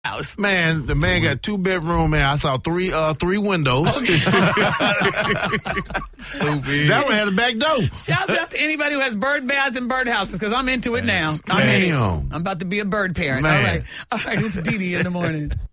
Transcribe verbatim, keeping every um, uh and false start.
house. Man, the man got two bedroom, man. I saw three uh three windows. Okay. Stupid. That one had a back door. Shouts out to anybody who has bird baths and bird houses, because I'm into it now. Damn. I'm, I'm about to be a bird parent. Man. All right. All right, it's Dee Dee in the morning.